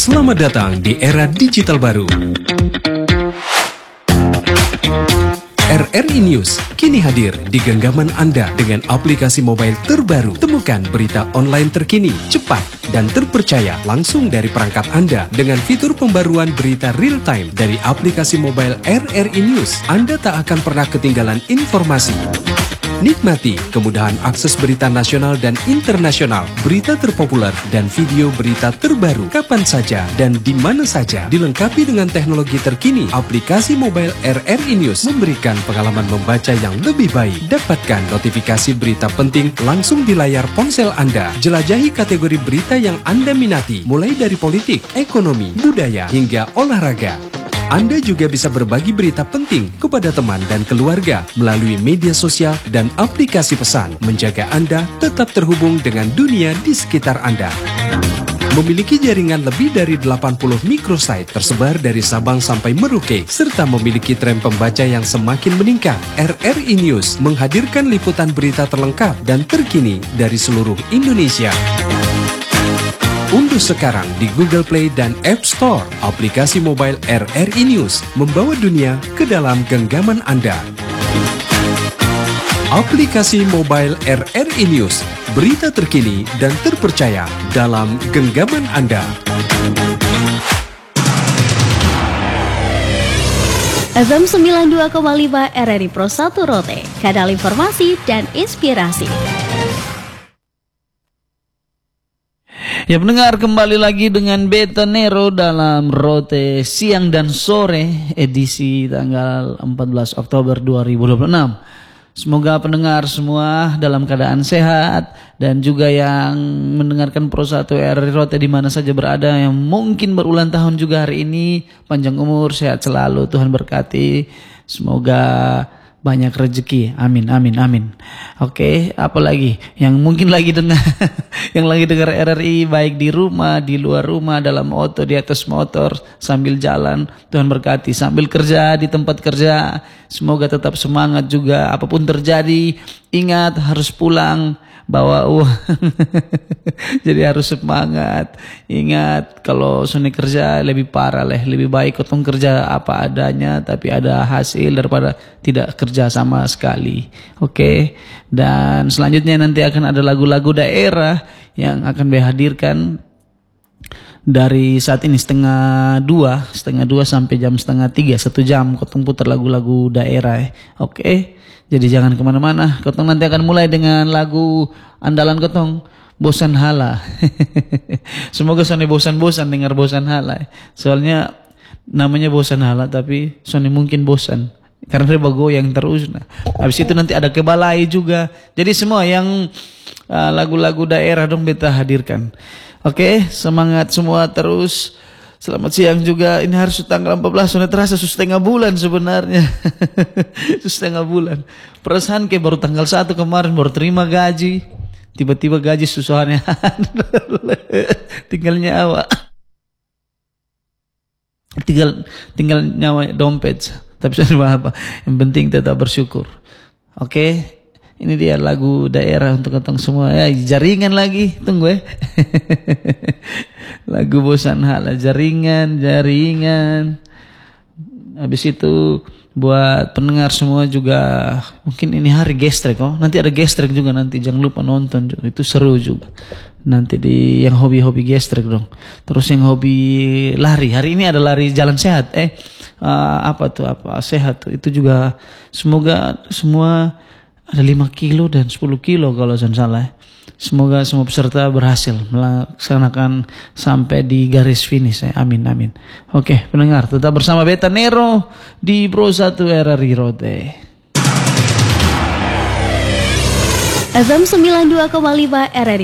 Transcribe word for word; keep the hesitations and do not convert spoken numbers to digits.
Selamat datang di era digital baru. R R I News kini hadir di genggaman Anda dengan aplikasi mobile terbaru. Temukan berita online terkini, cepat, dan terpercaya langsung dari perangkat Anda dengan fitur pembaruan berita real time dari aplikasi mobile R R I News. Anda tak akan pernah ketinggalan informasi. Nikmati kemudahan akses berita nasional dan internasional, berita terpopuler, dan video berita terbaru kapan saja dan di mana saja. Dilengkapi dengan teknologi terkini, aplikasi mobile R R I News memberikan pengalaman membaca yang lebih baik. Dapatkan notifikasi berita penting langsung di layar ponsel Anda. Jelajahi kategori berita yang Anda minati, mulai dari politik, ekonomi, budaya, hingga olahraga. Anda juga bisa berbagi berita penting kepada teman dan keluarga melalui media sosial dan aplikasi pesan, menjaga Anda tetap terhubung dengan dunia di sekitar Anda. Memiliki jaringan lebih dari delapan puluh microsite tersebar dari Sabang sampai Merauke, serta memiliki tren pembaca yang semakin meningkat. R R I News menghadirkan liputan berita terlengkap dan terkini dari seluruh Indonesia. Unduh sekarang di Google Play dan App Store aplikasi mobile R R I News, membawa dunia ke dalam genggaman Anda. Aplikasi mobile R R I News, berita terkini dan terpercaya dalam genggaman Anda. F M sembilan puluh dua koma lima R R I Pro satu Rote, kanal informasi dan inspirasi. Ya pendengar, kembali lagi dengan Beta Nero dalam Rote Siang dan Sore edisi tanggal empat belas Oktober dua ribu dua puluh enam. Semoga pendengar semua dalam keadaan sehat dan juga yang mendengarkan Pro satu R R I Rote di mana saja berada, yang mungkin berulang tahun juga hari ini, panjang umur, sehat selalu, Tuhan berkati. Semoga banyak rezeki, amin, amin, amin. Oke, apalagi yang mungkin lagi dengar, yang lagi dengar R R I baik di rumah, di luar rumah, dalam motor, di atas motor, sambil jalan, Tuhan berkati. Sambil kerja di tempat kerja, semoga tetap semangat juga. Apapun terjadi, ingat harus pulang bawa uang. Jadi harus semangat. Ingat kalau Sony kerja lebih parah lah, lebih baik kotong kerja apa adanya tapi ada hasil daripada tidak kerja sama sekali. Oke. Dan selanjutnya nanti akan ada lagu-lagu daerah yang akan dihadirkan dari saat ini setengah dua, setengah dua sampai jam setengah tiga, satu jam kotong putar lagu-lagu daerah. Oke. Jadi jangan kemana-mana. Kotong nanti akan mulai dengan lagu andalan kotong, Bosan Hala. Semoga Sony bosan-bosan dengar Bosan Hala. Soalnya namanya Bosan Hala tapi Sony mungkin bosan karena dia bagoyang terus. Nah, habis itu nanti ada kebalai juga. Jadi semua yang uh, lagu-lagu daerah dong beta hadirkan. Oke, semangat semua terus. Selamat siang juga. Ini harus tanggal empat belas, sudah terasa setengah bulan sebenarnya. Setengah bulan. Perasaan kayak baru tanggal satu kemarin baru terima gaji. Tiba-tiba gaji susuhannya. Tinggal nyawa. Tinggal tinggal nyawa dompet. Tapi sudah apa? Yang penting tetap bersyukur. Oke. Ini dia lagu daerah untuk ketong semua. Ya, jaringan lagi. Tunggu ya. Lagu Bosan Hala, jaringan, jaringan. Habis itu buat pendengar semua juga, mungkin ini hari gestrek oh. Nanti ada gestrek juga nanti, jangan lupa nonton juga. Itu seru juga. Nanti di yang hobi-hobi gestrek dong. Terus yang hobi lari, hari ini ada lari jalan sehat. Eh uh, apa tuh apa sehat tuh. Itu juga semoga semua ada lima kilo dan sepuluh kilo kalau saya salah. Semoga semua peserta berhasil melaksanakan sampai di garis finish. Amin, amin. Oke, pendengar, tetap bersama Beta Nero di Pro satu R R I Rote. F M sembilan puluh dua koma lima R R I